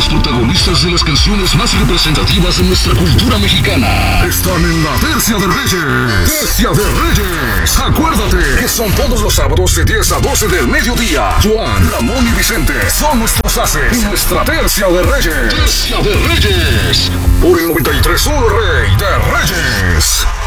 protagonistas de las canciones más representativas de nuestra cultura mexicana están en la Tercia de Reyes. Tercia de Reyes. Acuérdate que son todos los sábados de 10 a 12 del mediodía. Juan, Ramón y Vicente son nuestros haces en nuestra Tercia de Reyes. Tercia de Reyes. Por el 93.1 Rey de Reyes.